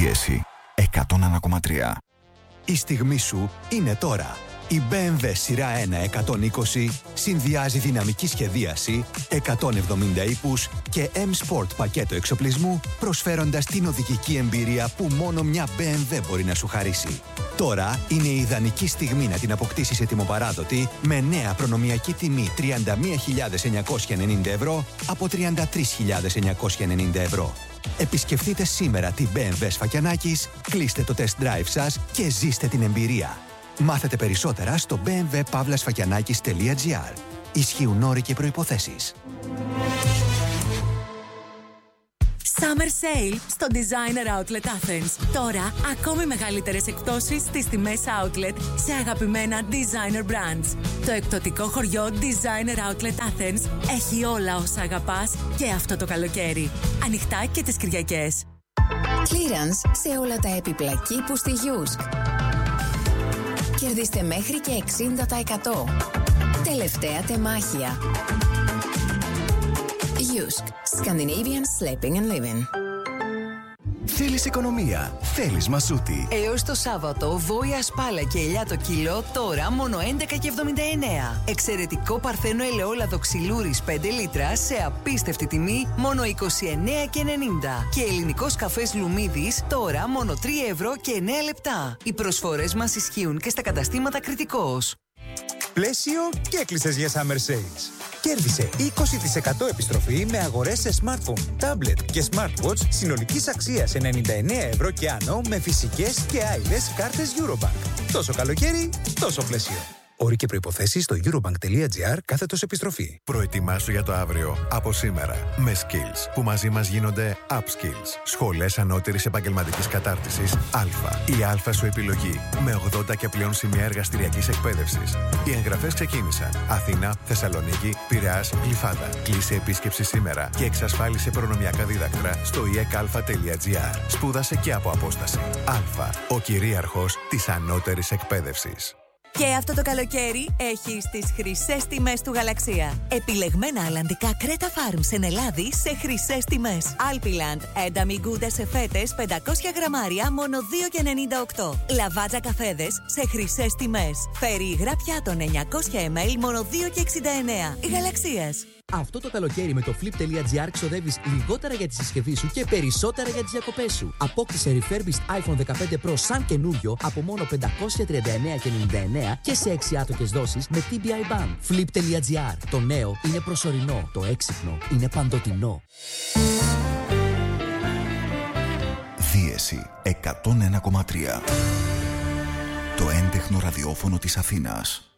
Πίεση 101,3. Η στιγμή σου είναι τώρα. Η BMW σειρά 1 120 συνδυάζει δυναμική σχεδίαση, 170 ύπους και M-Sport πακέτο εξοπλισμού, προσφέροντας την οδηγική εμπειρία που μόνο μια BMW μπορεί να σου χαρίσει. Τώρα είναι η ιδανική στιγμή να την αποκτήσεις ετοιμοπαράδοτη με νέα προνομιακή τιμή 31.990 ευρώ από 33.990 ευρώ. Επισκεφτείτε σήμερα την BMW Σφακιανάκης, κλείστε το test drive σας και ζήστε την εμπειρία. Μάθετε περισσότερα στο bmwsfakianakis.gr. Ισχύουν όροι και προϋποθέσεις. Summer Sale στο Designer Outlet Athens. Τώρα, ακόμη μεγαλύτερες εκπτώσεις στις τιμές outlet σε αγαπημένα designer brands. Το εκπτωτικό χωριό Designer Outlet Athens έχει όλα όσα αγαπάς και αυτό το καλοκαίρι. Ανοιχτά και τις Κυριακές. Clearance σε όλα τα έπιπλα κήπου στη Γιούσκ. Κερδίστε μέχρι και 60%. Τελευταία τεμάχια. Γιούσκ. Scandinavian Sleeping and Living. Θέλεις οικονομία, θέλεις μασούτη. Έως το Σάββατο, βόηα σπάλα και ελιά το κιλό, τώρα μόνο 11,79. Εξαιρετικό παρθένο ελαιόλαδο ξυλούρης 5 λίτρα σε απίστευτη τιμή, μόνο 29,90. Και ελληνικός καφές Λουμίδης, τώρα μόνο 3 ευρώ και 9 λεπτά. Οι προσφορές μας ισχύουν και στα καταστήματα Κρητικός. Πλαίσιο και έκλεισες για Summer Sales. Κέρδισε 20% επιστροφή με αγορές σε smartphone, tablet και smartwatch συνολικής αξίας 99 ευρώ και άνω με φυσικές και άειλες κάρτες Eurobank. Τόσο καλοκαίρι, τόσο πλαίσιο. Όροι και προϋποθέσεις στο eurobank.gr/επιστροφή. Προετοιμάσου για το αύριο από σήμερα με Skills που μαζί μας γίνονται Upskills. Σχολές ανώτερης επαγγελματικής κατάρτισης Α. Η Α σου επιλογή με 80 και πλέον σημεία εργαστηριακής εκπαίδευσης. Οι εγγραφές ξεκίνησαν. Αθήνα, Θεσσαλονίκη, Πειραιάς, Γλυφάδα. Κλείσε επίσκεψη σήμερα και εξασφάλισε προνομιακά δίδακτρα στο iecalfa.gr. Σπούδασε και από απόσταση. Α. Ο κυρίαρχος της ανώτερης εκπαίδευσης. Και αυτό το καλοκαίρι έχεις τις χρυσές τιμές του Γαλαξία. Επιλεγμένα αλλαντικά Creta Farms εν Ελλάδη σε χρυσές τιμές. Alpiland, ένταμι γκούντα σε φέτες 500 γραμμάρια μόνο 2,98. Λαβάτζα καφέδες σε χρυσές τιμές. Φέρει υγρά πιάτων 900 ml μόνο 2,69. Γαλαξίας. Αυτό το καλοκαίρι με το flip.gr ξοδεύεις λιγότερα για τη συσκευή σου και περισσότερα για τις διακοπές σου. Απόκτησε refurbished iPhone 15 Pro σαν καινούριο από μόνο 539,99 και σε 6 άτοκες δόσεις με TBI Ban. Flip.gr. Το νέο είναι προσωρινό. Το έξυπνο είναι παντοτινό. Δίεση 101,3. Το έντεχνο ραδιόφωνο της Αθήνας.